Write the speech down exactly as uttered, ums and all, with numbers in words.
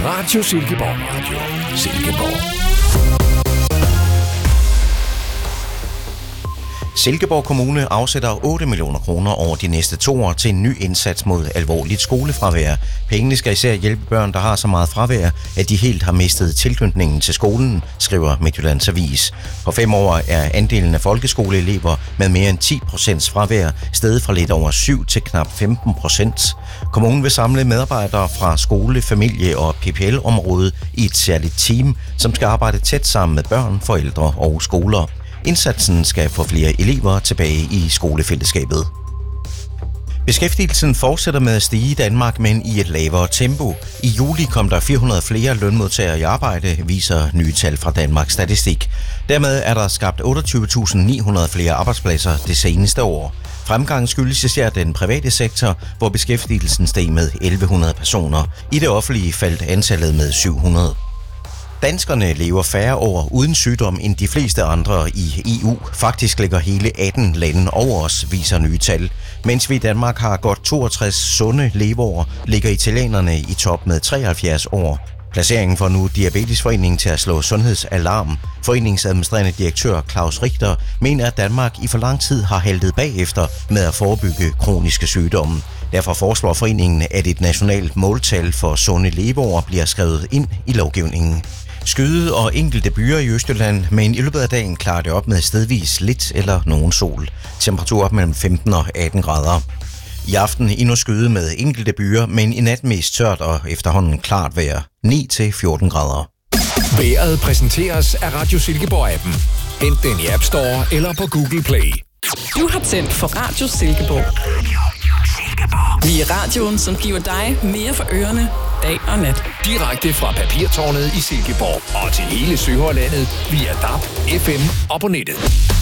Radio Silkeborg Radio. Silkeborg. Silkeborg Kommune afsætter otte millioner kroner over de næste to år til en ny indsats mod alvorligt skolefravær. Pengene skal især hjælpe børn, der har så meget fravær, at de helt har mistet tilknytningen til skolen, skriver Midtjyllands Avis. På fem år er andelen af folkeskoleelever med mere end ti procent fravær steget fra lidt over syv til knap femten procent. Kommunen vil samle medarbejdere fra skole, familie og P P L-området i et særligt team, som skal arbejde tæt sammen med børn, forældre og skoler. Indsatsen skal få flere elever tilbage i skolefællesskabet. Beskæftigelsen fortsætter med at stige i Danmark, men i et lavere tempo. I juli kom der fire hundrede flere lønmodtagere i arbejde, viser nye tal fra Danmarks Statistik. Dermed er der skabt otteogtyve tusind ni hundrede flere arbejdspladser det seneste år. Fremgangen skyldes især den private sektor, hvor beskæftigelsen steg med elleve hundrede personer. I det offentlige faldt antallet med syv hundrede. Danskerne lever færre år uden sygdom end de fleste andre i E U. Faktisk ligger hele atten lande over os, viser nye tal. Mens vi i Danmark har godt toogtres sunde leveår, ligger italienerne i top med treoghalvfjerds år. Placeringen får nu Diabetesforeningen til at slå sundhedsalarm. Foreningens administrerende direktør Claus Richter mener, at Danmark i for lang tid har haltet bagefter med at forebygge kroniske sygdomme. Derfor foreslår foreningen, at et nationalt måltal for sunde leveår bliver skrevet ind i lovgivningen. Skyde og enkelte byer i Østjylland, men i løbet af dagen klarer det op med stedvis lidt eller nogen sol. Temperatur op mellem femten og atten grader. I aften endnu skyde med enkelte byer, men i nat mest tørt og efterhånden klart vejr. ni til fjorten grader. Vejret præsenteres af Radio Silkeborg-appen. Hent den i App Store eller på Google Play. Du har tændt for Radio Silkeborg. Vi er radioen, som giver dig mere for ørerne, dag og nat. Direkte fra Papirtårnet i Silkeborg og til hele Sønderlandet via D A B, F M og på nettet.